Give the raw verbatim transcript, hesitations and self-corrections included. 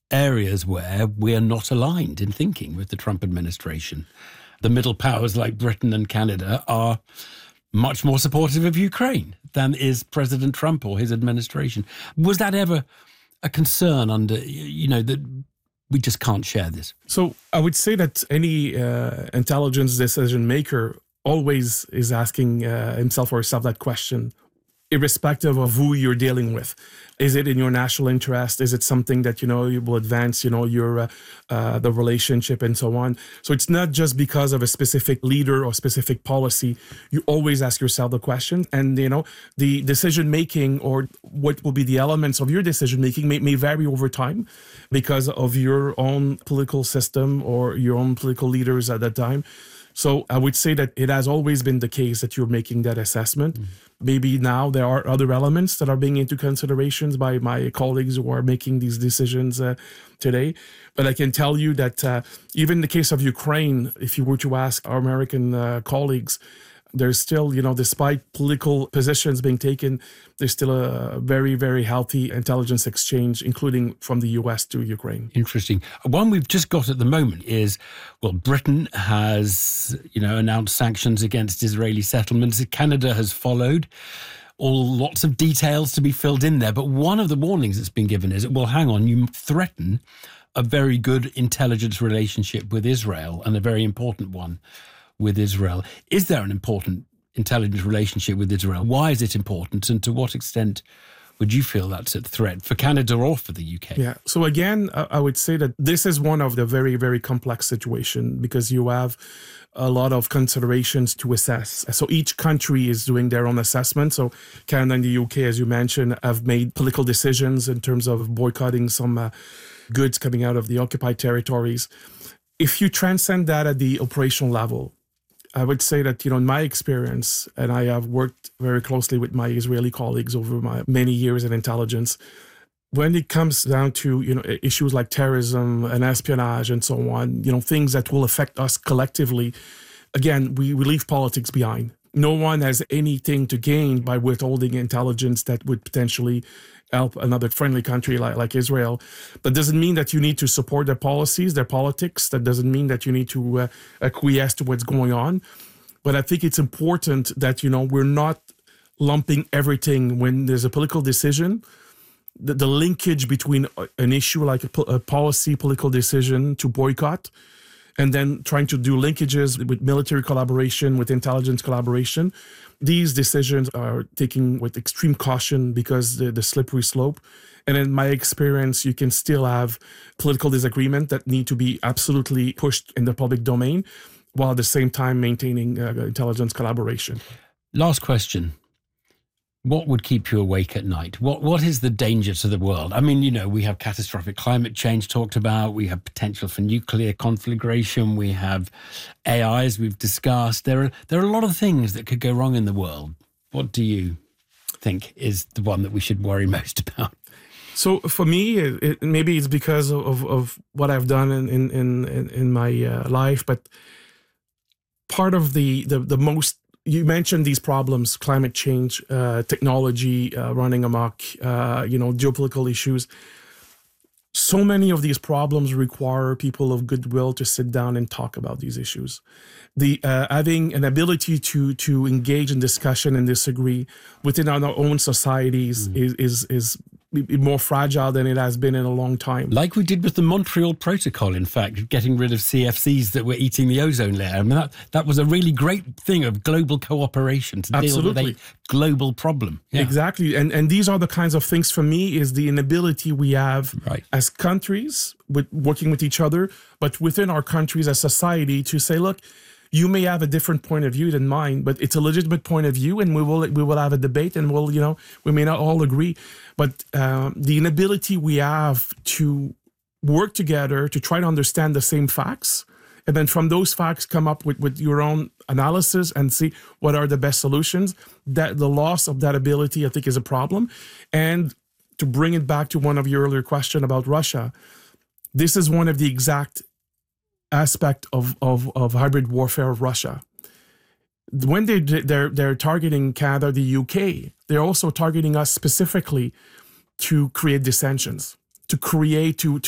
areas where we are not aligned in thinking with the Trump administration. The middle powers like Britain and Canada are much more supportive of Ukraine than is President Trump or his administration. Was that ever a concern under, you know, that we just can't share this? So I would say that any uh, intelligence decision maker always is asking uh, himself or herself that question, irrespective of who you're dealing with. Is it in your national interest? Is it something that, you know, you will advance, you know, your, uh, uh, the relationship and so on? So it's not just because of a specific leader or specific policy. You always ask yourself the question, and, you know, the decision making or what will be the elements of your decision making may, may vary over time because of your own political system or your own political leaders at that time. So I would say that it has always been the case that you're making that assessment. Mm. Maybe now there are other elements that are being into considerations by my colleagues who are making these decisions uh, today. But I can tell you that uh, even in the case of Ukraine, if you were to ask our American uh, colleagues, there's still, you know, despite political positions being taken, there's still a very, very healthy intelligence exchange, including from the U S to Ukraine. Interesting. One we've just got at the moment is, well, Britain has, you know, announced sanctions against Israeli settlements. Canada has followed. All lots of details to be filled in there. But one of the warnings that's been given is, well, hang on, you threaten a very good intelligence relationship with Israel, and a very important one with Israel. Is there an important intelligence relationship with Israel? Why is it important? And to what extent would you feel that's a threat for Canada or for the U K? Yeah. So again, I would say that this is one of the very, very complex situation because you have a lot of considerations to assess. So each country is doing their own assessment. So Canada and the U K, as you mentioned, have made political decisions in terms of boycotting some uh, goods coming out of the occupied territories. If you transcend that at the operational level, I would say that, you know, in my experience, and I have worked very closely with my Israeli colleagues over my many years in intelligence, when it comes down to, you know, issues like terrorism and espionage and so on, you know, things that will affect us collectively, again, we, we leave politics behind. No one has anything to gain by withholding intelligence that would potentially help another friendly country like, like Israel. That doesn't mean that you need to support their policies, their politics. That doesn't mean that you need to uh, acquiesce to what's going on. But I think it's important that, you know, we're not lumping everything when there's a political decision. The, the linkage between an issue like a, a policy, political decision to boycott, and then trying to do linkages with military collaboration, with intelligence collaboration. These decisions are taken with extreme caution because the, the slippery slope. And in my experience, you can still have political disagreement that need to be absolutely pushed in the public domain, while at the same time maintaining uh, intelligence collaboration. Last question. What would keep you awake at night? What What is the danger to the world? I mean, you know, we have catastrophic climate change talked about. We have potential for nuclear conflagration. We have A Is we've discussed. There are there are a lot of things that could go wrong in the world. What do you think is the one that we should worry most about? So for me, it, it, maybe it's because of, of what I've done in in in, in my uh, life, but part of the the, the most. You mentioned these problems, climate change, uh, technology uh, running amok, uh, you know, geopolitical issues. So many of these problems require people of goodwill to sit down and talk about these issues. The uh, having an ability to to engage in discussion and disagree within our own societies mm. is is is more fragile than it has been in a long time. Like we did with the Montreal Protocol, in fact, getting rid of C F Cs that were eating the ozone layer. I mean, that, that was a really great thing of global cooperation to Absolutely. deal with a global problem. Yeah. Exactly. And and these are the kinds of things, for me, is the inability we have right. as countries, with working with each other, but within our countries as society to say, look, you may have a different point of view than mine, but it's a legitimate point of view, and we will we will have a debate, and we'll you know we may not all agree, but um, the inability we have to work together to try to understand the same facts, and then from those facts come up with, with your own analysis and see what are the best solutions. That the loss of that ability, I think, is a problem. And to bring it back to one of your earlier question about Russia, this is one of the exact aspect of, of, of hybrid warfare of Russia. When they, they're, they're targeting Canada, the U K, they're also targeting us specifically to create dissensions, to create, to, to